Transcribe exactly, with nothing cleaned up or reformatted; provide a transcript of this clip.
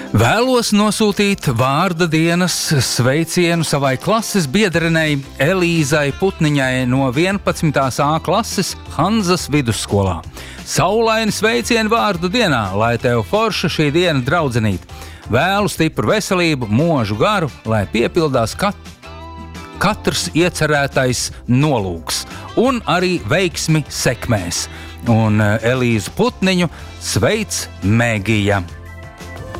Vēlos nosūtīt vārda dienas sveicienu savai klases biedrenei Elīzai Putniņai no vienpadsmitās A klases Hanzas vidusskolā. Saulaini sveicieni vārda dienā, lai tev forša šī diena draudzenīt. Vēlu stipru veselību, mūžu garu, lai piepildās kat katrs iecerētais nolūks un arī veiksmi sekmēs. Un Elīzu Putniņu sveic Mēgija.